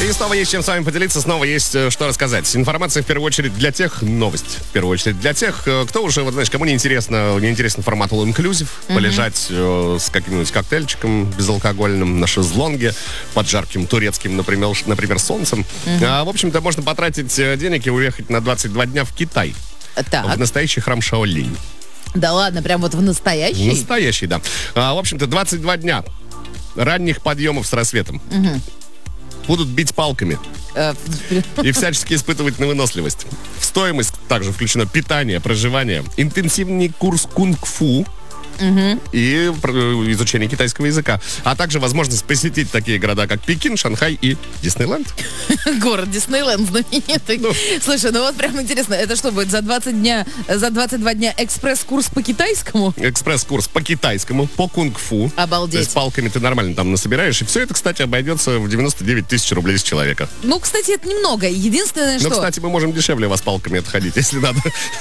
И снова есть чем с вами поделиться, снова есть что рассказать. Информация в первую очередь для тех, новость в первую очередь для тех, кто уже, вот знаешь, кому не интересен формат all inclusive, полежать с каким-нибудь коктейльчиком безалкогольным на шезлонге под жарким турецким, например, солнцем. В общем-то, можно потратить денег и уехать на 22 дня в Китай. Так. В настоящий храм Шаолинь. Да ладно, прям вот в настоящий? Настоящий, да. В общем-то, 22 дня ранних подъемов с рассветом. Будут бить палками и всячески испытывать на выносливость. В стоимость также включено питание, проживание, интенсивный курс кунг-фу и изучение китайского языка, а также возможность посетить такие города, как Пекин, Шанхай и Диснейленд. Город Диснейленд знаменитый. Слушай, ну вот прям интересно, это что будет за 22 дня экспресс-курс по китайскому? Экспресс-курс по китайскому, по кунг-фу. Обалдеть. То есть палками ты нормально там насобираешь, и все это, кстати, обойдется в 99 тысяч рублей с человека. Ну, кстати, это немного. Единственное, что... Ну, кстати, мы можем дешевле вас палками отходить, если надо.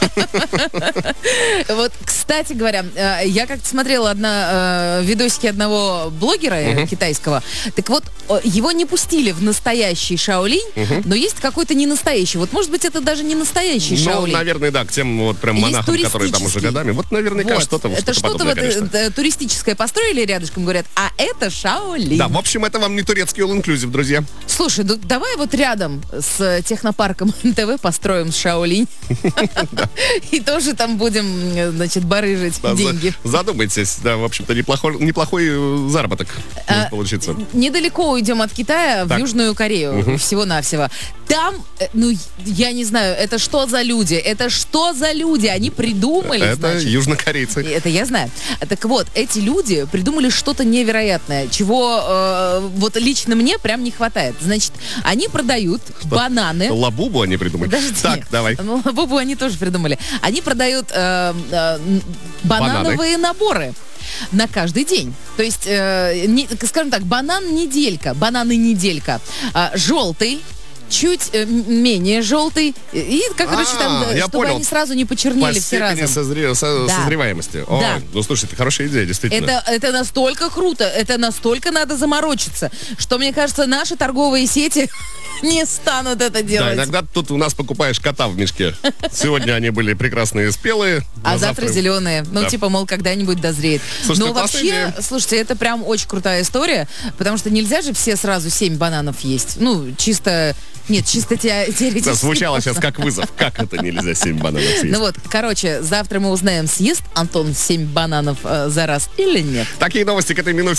Вот, кстати говоря, я как-то смотрела видосики одного блогера китайского. Так вот, его не пустили в настоящий Шаолинь, но есть какой-то не настоящий. Вот, может быть, это даже не настоящий Шаолинь. Ну, наверное, да, к тем вот прям монахам, которые там уже годами. Вот, наверняка, что-то это что-то вот туристическое построили рядышком, говорят, а это Шаолинь. Да, в общем, это вам не турецкий all-inclusive, друзья. Слушай, ну давай вот рядом с технопарком НТВ построим Шаолинь. И тоже там будем, значит, барыжить деньги. Задумайтесь, да, в общем-то, неплохой заработок может получиться. Недалеко уйдем от Китая в Южную Корею, всего-навсего. Там, ну, я не знаю, это что за люди? Это что за люди? Они придумали, это значит, южнокорейцы. Это я знаю. Так вот, эти люди придумали что-то невероятное, чего вот лично мне прям не хватает. Значит, они продают бананы. Лабубу они придумали. Подожди. Так, давай. Ну, лабубу они тоже придумали. Они продают банановые наборы на каждый день. То есть, скажем так, банан-неделька, бананы-неделька. Желтый, чуть менее желтый. И, короче, там, чтобы понял. они сразу не почернели все разом. Созреваемости. Да. Ну, слушай, это хорошая идея, действительно. Это настолько круто, это настолько надо заморочиться, что, мне кажется, наши торговые сети не станут это делать. Да, иногда тут у нас покупаешь кота в мешке. Сегодня они были прекрасные спелые. А завтра зеленые. Ну, да. Типа, мол, когда-нибудь дозреет. Слушайте, но вообще, слушайте, это прям очень крутая история, потому что нельзя же все сразу 7 бананов есть. Ну, чисто... Нет, чисто теоретически. Да, звучало сейчас как вызов. Как это нельзя 7 бананов съесть? Ну вот, короче, завтра мы узнаем, съест Антон 7 бананов за раз или нет. Такие новости к этой минуте.